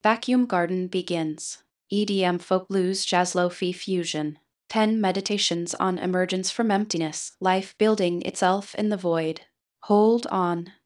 Vacuum Garden begins. EDM folk blues jazz lo-fi fusion. 10 meditations on emergence from emptiness, life building itself in the void. Hold on.